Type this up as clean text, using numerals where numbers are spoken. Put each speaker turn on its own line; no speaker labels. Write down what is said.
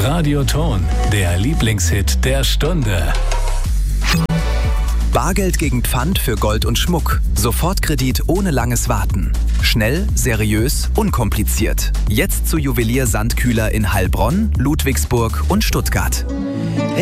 Radioton, der Lieblingshit der Stunde.
Bargeld gegen Pfand für Gold und Schmuck. Sofortkredit ohne langes Warten. Schnell, seriös, unkompliziert. Jetzt zu Juwelier Sandkühler in Heilbronn, Ludwigsburg und Stuttgart.